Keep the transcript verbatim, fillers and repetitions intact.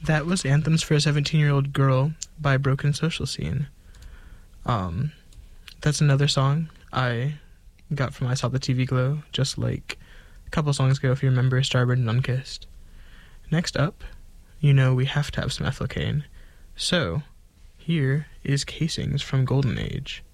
That was Anthems for a seventeen-Year-Old Girl by Broken Social Scene. Um, that's another song I got from I Saw the T V Glow, just like a couple songs ago, if you remember, Starboard and Unkissed. Next up, you know we have to have some Ethel Cain. So, here is Casings from Golden Age.